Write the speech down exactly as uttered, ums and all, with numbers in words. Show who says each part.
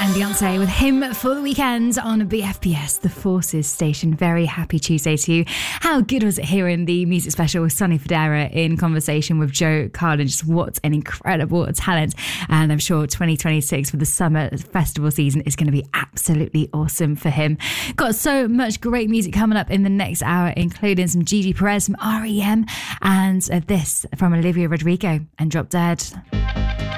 Speaker 1: And Beyonce with Him for the Weekend on B F P S, the Forces station. Very happy Tuesday to you. How good was it hearing the music special with Sonny Fodera in conversation with Joe Carlin? Just what an incredible talent. And I'm sure twenty twenty-six for the summer festival season is going to be absolutely awesome for him. Got so much great music coming up in the next hour, including some Gigi Perez from R E M and uh, this from Olivia Rodrigo and Drop Dead.